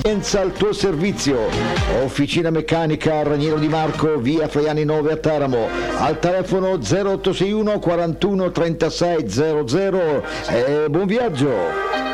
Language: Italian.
al tuo servizio. Officina meccanica Raniero Di Marco, via Fraiani 9 a Teramo, al telefono 0861 41 36 00 e buon viaggio.